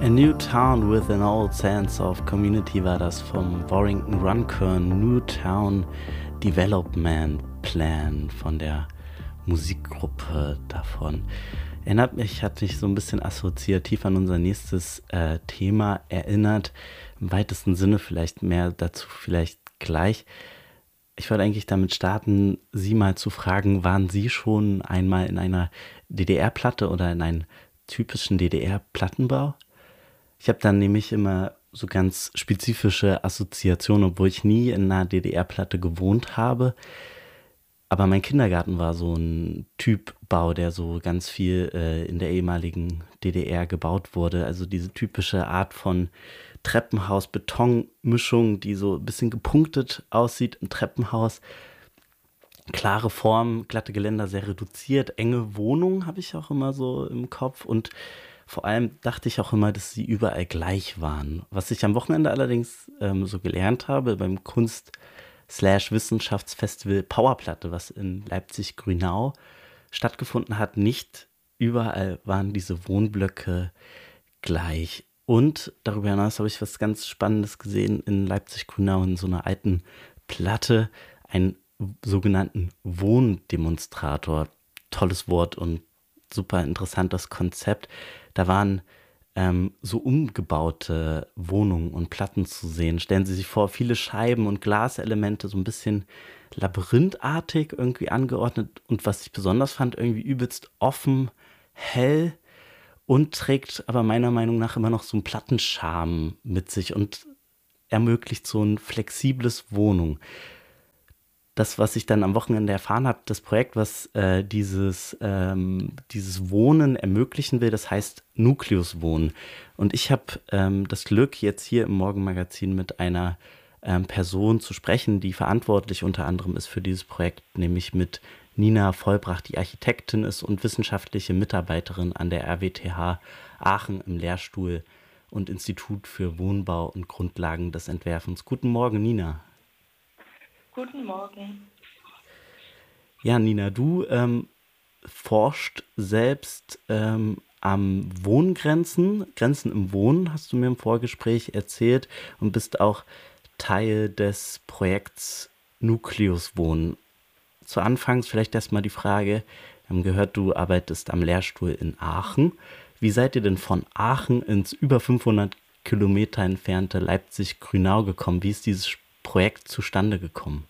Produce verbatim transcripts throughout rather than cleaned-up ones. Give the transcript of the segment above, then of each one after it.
A New Town with an Old Sense of Community war das vom Warrington Runcorn New Town Development Plan von der Musikgruppe davon. Erinnert mich, hat mich so ein bisschen assoziativ an unser nächstes äh, Thema erinnert. Im weitesten Sinne vielleicht mehr dazu vielleicht gleich. Ich wollte eigentlich damit starten, Sie mal zu fragen, waren Sie schon einmal in einer D D R-Platte oder in einem typischen D D R-Plattenbau? Ich habe dann nämlich immer so ganz spezifische Assoziationen, obwohl ich nie in einer D D R-Platte gewohnt habe. Aber mein Kindergarten war so ein Typbau, der so ganz viel äh, in der ehemaligen D D R gebaut wurde. Also diese typische Art von Treppenhaus-Betonmischung, die so ein bisschen gepunktet aussieht im Treppenhaus. Klare Form, glatte Geländer, sehr reduziert, enge Wohnungen habe ich auch immer so im Kopf. Und vor allem dachte ich auch immer, dass sie überall gleich waren. Was ich am Wochenende allerdings ähm, so gelernt habe beim Kunst- Wissenschaftsfestival Powerplatte, was in Leipzig-Grünau stattgefunden hat. Nicht überall waren diese Wohnblöcke gleich. Und darüber hinaus habe ich was ganz Spannendes gesehen in Leipzig-Grünau in so einer alten Platte, einen sogenannten Wohndemonstrator. Tolles Wort und super interessantes Konzept. Da waren ähm, so umgebaute Wohnungen und Platten zu sehen. Stellen Sie sich vor, viele Scheiben und Glaselemente, so ein bisschen labyrinthartig irgendwie angeordnet. Und was ich besonders fand, irgendwie übelst offen, hell und trägt aber meiner Meinung nach immer noch so einen Plattencharme mit sich und ermöglicht so ein flexibles Wohnen. Das, was ich dann am Wochenende erfahren habe, das Projekt, was äh, dieses, ähm, dieses Wohnen ermöglichen will, das heißt Nukleus Wohnen. Und ich habe ähm, das Glück, jetzt hier im Morgenmagazin mit einer ähm, Person zu sprechen, die verantwortlich unter anderem ist für dieses Projekt, nämlich mit Nina Vollbracht, die Architektin ist und wissenschaftliche Mitarbeiterin an der R W T H Aachen im Lehrstuhl und Institut für Wohnbau und Grundlagen des Entwerfens. Guten Morgen, Nina. Guten Morgen. Ja, Nina, du ähm, forscht selbst ähm, am Wohngrenzen, Grenzen im Wohnen, hast du mir im Vorgespräch erzählt, und bist auch Teil des Projekts Nukleus Wohnen. Zu Anfangs vielleicht erstmal die Frage, wir haben gehört, du arbeitest am Lehrstuhl in Aachen. Wie seid ihr denn von Aachen ins über fünfhundert Kilometer entfernte Leipzig-Grünau gekommen? Wie ist dieses Projekt zustande gekommen?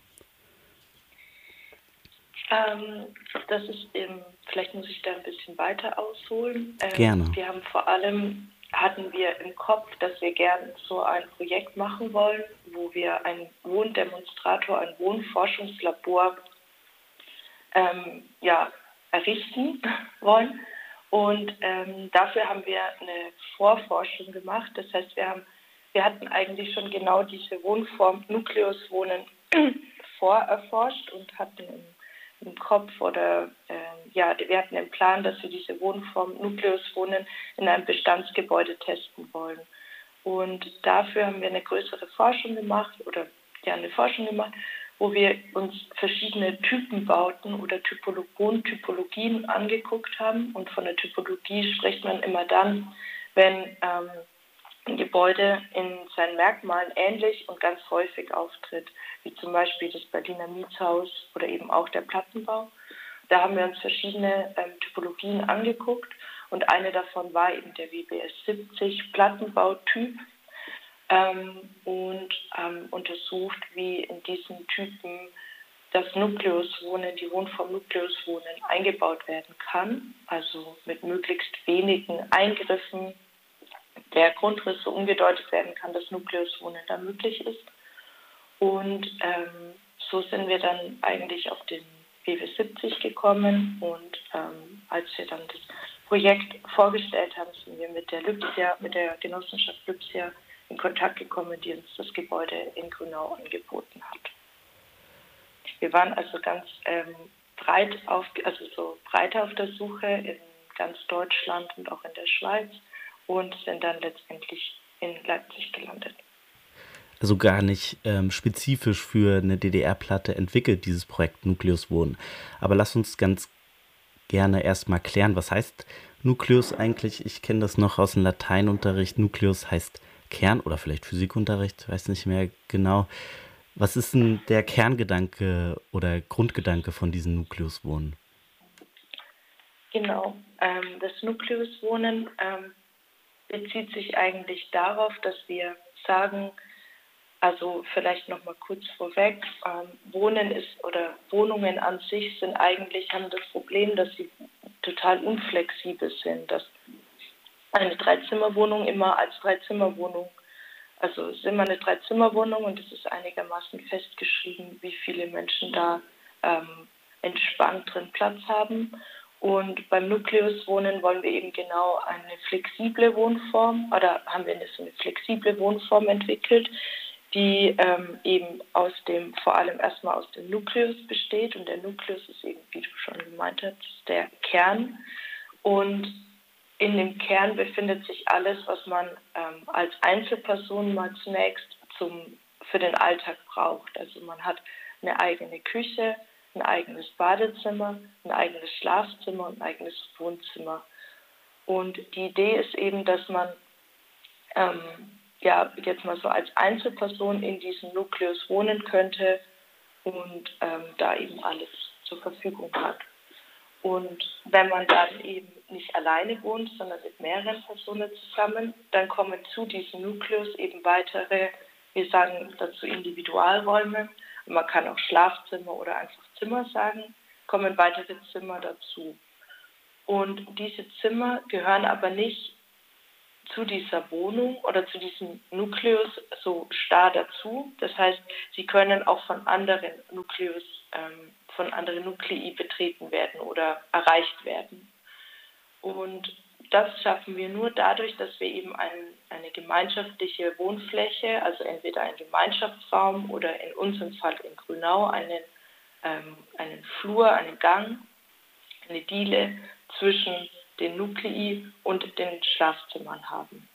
Ähm, das ist eben, vielleicht muss ich da ein bisschen weiter ausholen. Ähm, Gerne. Wir haben vor allem, hatten wir im Kopf, dass wir gerne so ein Projekt machen wollen, wo wir einen Wohndemonstrator, ein Wohnforschungslabor ähm, ja, errichten wollen. Und ähm, dafür haben wir eine Vorforschung gemacht. Das heißt, wir haben, wir hatten eigentlich schon genau diese Wohnform Nukleus Wohnen vorerforscht und hatten im, im Kopf oder äh, ja, wir hatten den Plan, dass wir diese Wohnform Nukleus Wohnen in einem Bestandsgebäude testen wollen. Und dafür haben wir eine größere Forschung gemacht oder ja eine Forschung gemacht, wo wir uns verschiedene Typenbauten oder Typolo- Wohntypologien angeguckt haben. Und von der Typologie spricht man immer dann, wenn ähm, ein Gebäude in seinen Merkmalen ähnlich und ganz häufig auftritt, wie zum Beispiel das Berliner Mietshaus oder eben auch der Plattenbau. Da haben wir uns verschiedene ähm, Typologien angeguckt und eine davon war eben der W B S siebzig Plattenbautyp. Ähm, und ähm, untersucht, wie in diesen Typen das Nukleuswohnen, die Wohnform Nukleuswohnen eingebaut werden kann, also mit möglichst wenigen Eingriffen der Grundriss so umgedeutet werden kann, dass Nukleuswohnen da möglich ist. Und ähm, so sind wir dann eigentlich auf den W B siebzig gekommen und ähm, als wir dann das Projekt vorgestellt haben, sind wir mit der Lübsia, mit der Genossenschaft Lübsia in Kontakt gekommen, die uns das Gebäude in Grünau angeboten hat. Wir waren also ganz ähm, breit auf, also so breit auf der Suche in ganz Deutschland und auch in der Schweiz und sind dann letztendlich in Leipzig gelandet. Also gar nicht ähm, spezifisch für eine D D R-Platte entwickelt, dieses Projekt Nukleus Wohnen. Aber lass uns ganz gerne erstmal klären. Was heißt Nukleus eigentlich? Ich kenne das noch aus dem Lateinunterricht. Nukleus heißt Kern oder vielleicht Physikunterricht, weiß nicht mehr genau. Was ist denn der Kerngedanke oder Grundgedanke von diesen Nukleuswohnen? Genau. Ähm, das Nukleuswohnen ähm, bezieht sich eigentlich darauf, dass wir sagen, also vielleicht noch mal kurz vorweg, ähm, Wohnen ist oder Wohnungen an sich sind eigentlich, haben das Problem, dass sie total unflexibel sind, dass eine Dreizimmerwohnung immer als Dreizimmerwohnung, also es ist immer eine Dreizimmerwohnung und es ist einigermaßen festgeschrieben, wie viele Menschen da ähm, entspannt drin Platz haben. Und beim Nukleuswohnen wollen wir eben genau eine flexible Wohnform oder haben wir eine, so eine flexible Wohnform entwickelt, die ähm, eben aus dem, vor allem erstmal aus dem Nukleus besteht. Und der Nukleus ist eben, wie du schon gemeint hast, der Kern. Und in dem Kern befindet sich alles, was man ähm, als Einzelperson mal zunächst zum, für den Alltag braucht. Also man hat eine eigene Küche, ein eigenes Badezimmer, ein eigenes Schlafzimmer und ein eigenes Wohnzimmer. Und die Idee ist eben, dass man ähm, ja, jetzt mal so als Einzelperson in diesem Nukleus wohnen könnte und ähm, da eben alles zur Verfügung hat. Und wenn man dann eben nicht alleine wohnt, sondern mit mehreren Personen zusammen, dann kommen zu diesem Nukleus eben weitere, wir sagen dazu Individualräume, man kann auch Schlafzimmer oder einfach Zimmer sagen, kommen weitere Zimmer dazu. Und diese Zimmer gehören aber nicht zu dieser Wohnung oder zu diesem Nukleus so starr dazu. Das heißt, sie können auch von anderen Nukleus, ähm, von anderen Nuklei betreten werden oder erreicht werden. Und das schaffen wir nur dadurch, dass wir eben ein, eine gemeinschaftliche Wohnfläche, also entweder einen Gemeinschaftsraum oder in unserem Fall in Grünau einen, ähm, einen Flur, einen Gang, eine Diele zwischen den Nuklei und den Schlafzimmern haben.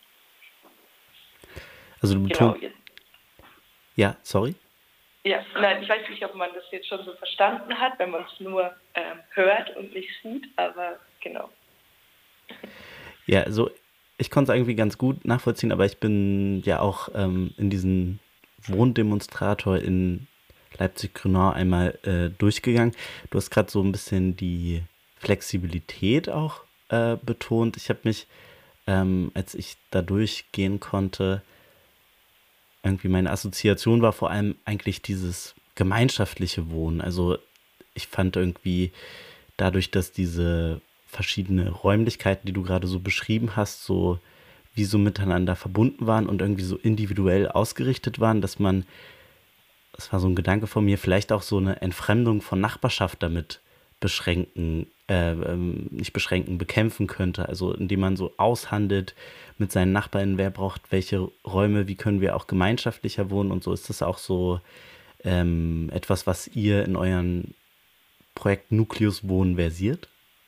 Also du Genau. betonst. Ja, sorry. Ja, nein, ich weiß nicht, ob man das jetzt schon so verstanden hat, wenn man es nur ähm, hört und nicht sieht, aber genau. Ja, also ich konnte es irgendwie ganz gut nachvollziehen, aber ich bin ja auch ähm, in diesen Wohndemonstrator in Leipzig-Grünau einmal äh, durchgegangen. Du hast gerade so ein bisschen die Flexibilität auch äh, betont. Ich habe mich, ähm, als ich da durchgehen konnte, irgendwie meine Assoziation war vor allem eigentlich dieses gemeinschaftliche Wohnen. Also ich fand irgendwie dadurch, dass diese verschiedene Räumlichkeiten, die du gerade so beschrieben hast, so wie so miteinander verbunden waren und irgendwie so individuell ausgerichtet waren, dass man, das war so ein Gedanke von mir, vielleicht auch so eine Entfremdung von Nachbarschaft damit beschränken, äh, ähm, nicht beschränken, bekämpfen könnte. Also indem man so aushandelt mit seinen Nachbarn, wer braucht welche Räume, wie können wir auch gemeinschaftlicher wohnen und so. Ist das auch so ähm, etwas, was ihr in euren Projekt Nukleus Wohnen versiert?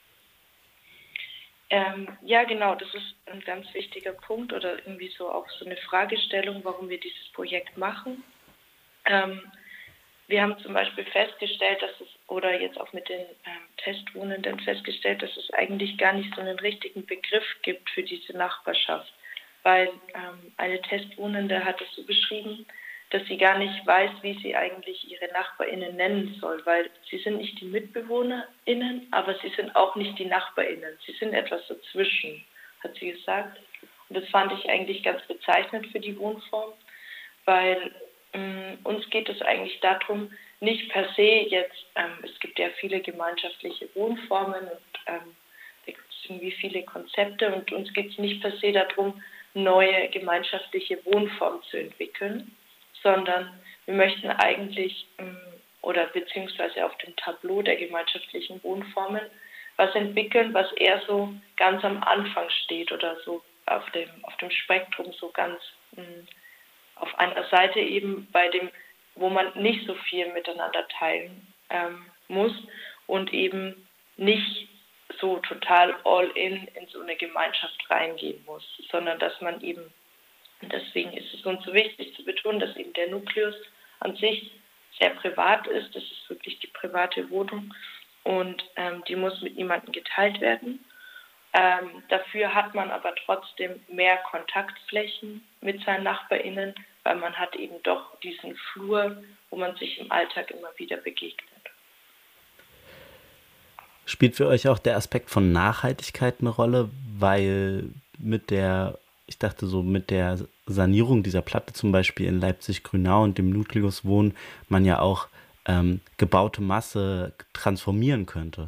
Ähm, ja, genau, das ist ein ganz wichtiger Punkt oder irgendwie so auch so eine Fragestellung, warum wir dieses Projekt machen. Ähm, wir haben zum Beispiel festgestellt, dass es, oder jetzt auch mit den ähm, Testwohnenden festgestellt, dass es eigentlich gar nicht so einen richtigen Begriff gibt für diese Nachbarschaft. Weil ähm, eine Testwohnende hat es so beschrieben, dass sie gar nicht weiß, wie sie eigentlich ihre NachbarInnen nennen soll, weil sie sind nicht die MitbewohnerInnen, aber sie sind auch nicht die NachbarInnen. Sie sind etwas dazwischen, hat sie gesagt. Und das fand ich eigentlich ganz bezeichnend für die Wohnform, weil ähm, uns geht es eigentlich darum, nicht per se jetzt, ähm, es gibt ja viele gemeinschaftliche Wohnformen und ähm, da gibt es irgendwie viele Konzepte und uns geht es nicht per se darum, neue gemeinschaftliche Wohnformen zu entwickeln, sondern wir möchten eigentlich oder beziehungsweise auf dem Tableau der gemeinschaftlichen Wohnformen was entwickeln, was eher so ganz am Anfang steht oder so auf dem, auf dem Spektrum so ganz mh, auf einer Seite eben bei dem, wo man nicht so viel miteinander teilen ähm, muss und eben nicht so total all in in so eine Gemeinschaft reingehen muss, sondern dass man eben, und deswegen ist es uns so wichtig zu betonen, dass eben der Nukleus an sich sehr privat ist. Das ist wirklich die private Wohnung und ähm, die muss mit niemandem geteilt werden. Ähm, dafür hat man aber trotzdem mehr Kontaktflächen mit seinen NachbarInnen, weil man hat eben doch diesen Flur, wo man sich im Alltag immer wieder begegnet. Spielt für euch auch der Aspekt von Nachhaltigkeit eine Rolle, weil mit der, ich dachte so, mit der Sanierung dieser Platte zum Beispiel in Leipzig-Grünau und dem Nukleus Wohnen man ja auch ähm, gebaute Masse transformieren könnte?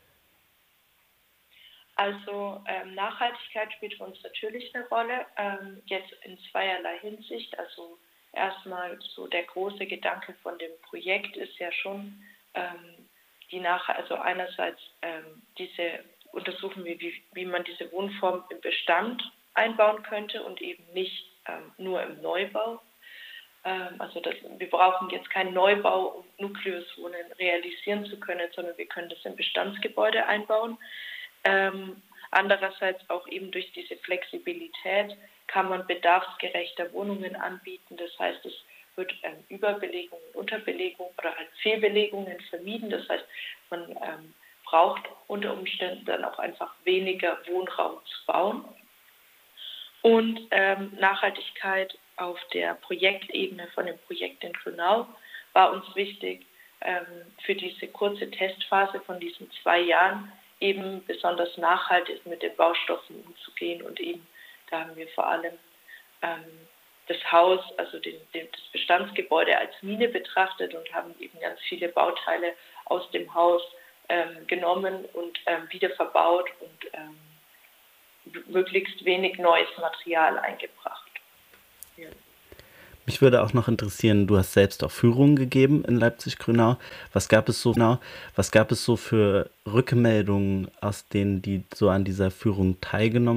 Also ähm, Nachhaltigkeit spielt für uns natürlich eine Rolle, ähm, jetzt in zweierlei Hinsicht. Also erstmal so der große Gedanke von dem Projekt ist ja schon, ähm, die nach, also einerseits ähm, diese untersuchen wir, wie, wie man diese Wohnform im Bestand einbauen könnte und eben nicht ähm, nur im Neubau. Ähm, also das, wir brauchen jetzt keinen Neubau, um Nukleuswohnen realisieren zu können, sondern wir können das in Bestandsgebäude einbauen. Ähm, andererseits auch eben durch diese Flexibilität kann man bedarfsgerechter Wohnungen anbieten. Das heißt, es wird ähm, Überbelegung, Unterbelegung oder halt Fehlbelegungen vermieden. Das heißt, man ähm, braucht unter Umständen dann auch einfach weniger Wohnraum zu bauen. Und ähm, Nachhaltigkeit auf der Projektebene von dem Projekt in Grünau war uns wichtig, ähm, für diese kurze Testphase von diesen zwei Jahren eben besonders nachhaltig mit den Baustoffen umzugehen. Und eben, da haben wir vor allem ähm, das Haus, also den, den, das Bestandsgebäude als Mine betrachtet und haben eben ganz viele Bauteile aus dem Haus ähm, genommen und ähm, wieder verbaut und ähm, möglichst wenig neues Material eingebracht. Ja. Mich würde auch noch interessieren, du hast selbst auch Führungen gegeben in Leipzig-Grünau. Was gab es so, genau, was gab es so für Rückmeldungen aus denen, die so an dieser Führung teilgenommen